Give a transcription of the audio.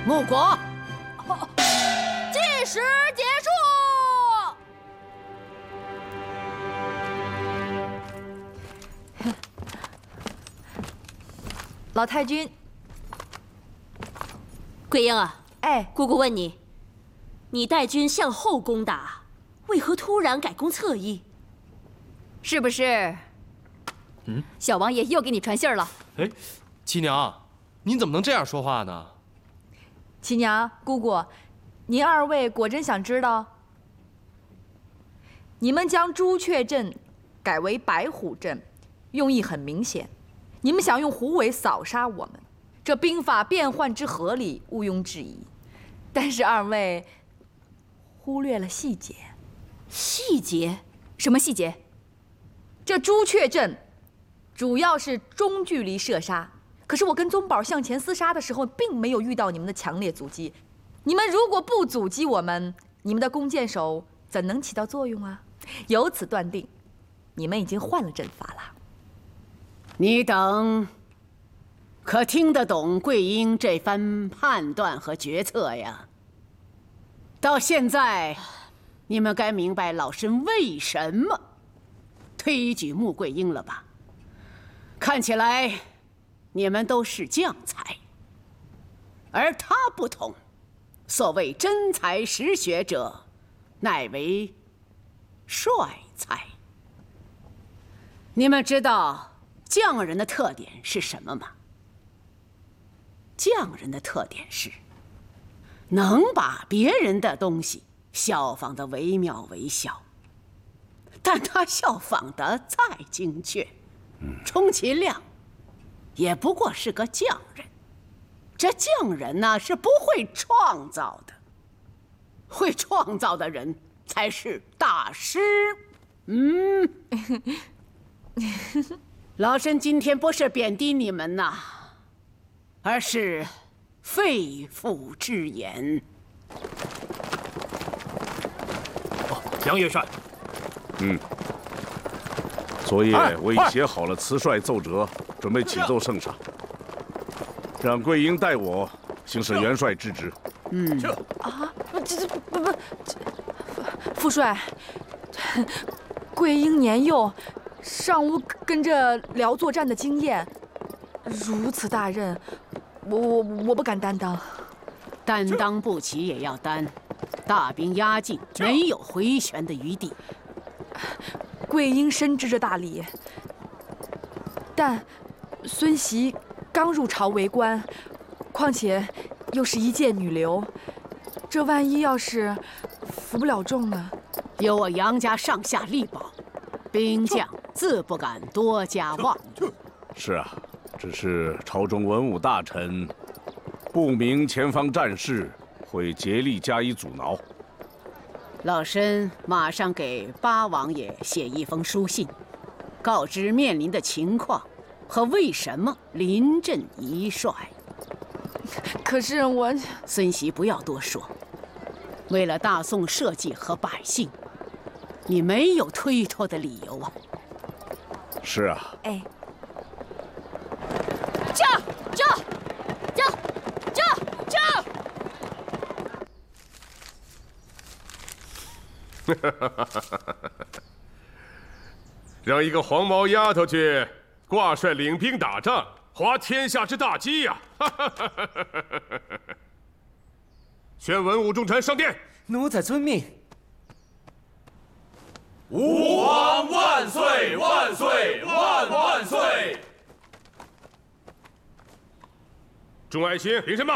穆国， 计时结束。 老太君， 桂英啊， 哎， 姑姑问你，你带军向后攻打，为何突然改攻侧翼？ 是不是？小王爷又给你传信儿了。 哎，七娘，您怎么能这样说话呢？ 七娘、姑姑，您二位果真想知道？你们将朱雀阵改为白虎阵，用意很明显，你们想用虎尾扫杀我们，这兵法变换之合理，毋庸置疑。但是二位忽略了细节。 细节？ 什么细节？ 这朱雀阵主要是中距离射杀，可是我跟宗宝向前厮杀的时候，并没有遇到你们的强烈阻击。你们如果不阻击我们，你们的弓箭手怎能起到作用啊？由此断定，你们已经换了阵法了。 你等可听得懂桂英这番判断和决策呀？到现在，你们该明白老身为什么推举穆桂英了吧？看起来你们都是将才，而他不同。所谓真才实学者，乃为帅才。你们知道匠人的特点是什么吗？匠人的特点是能把别人的东西效仿得惟妙惟肖，但他效仿得再精确，充其量也不过是个匠人。这匠人呢，是不会创造的，会创造的人才是大师。老身今天不是贬低你们呐，而是肺腑之言。 杨元帅， 昨夜我已写好了辞帅奏折，准备启奏圣上，让桂英代我行使元帅之职。 副帅，桂英年幼，尚无跟着辽作战的经验，如此大任，我不敢担当。 担当不起也要担，大兵压境，没有回旋的余地。 桂英深知这大理，但孙媳刚入朝为官，况且又是一介女流，这万一要是服不了众呢？ 有我杨家上下力保，兵将自不敢多加妄语。 是啊，只是朝中文武大臣不明前方战事，会竭力加以阻挠。 老身马上给八王爷写一封书信，告知面临的情况和为什么临阵一帅。 可是我…… 孙媳不要多说，为了大宋社稷和百姓，你没有推脱的理由啊。 是啊。 哎， 驾！ 让一个黄毛丫头去挂帅领兵打仗，滑天下之大稽呀！宣文武重臣上殿。 奴才遵命。 吾皇万岁万岁万岁！ 众爱卿，领先吧。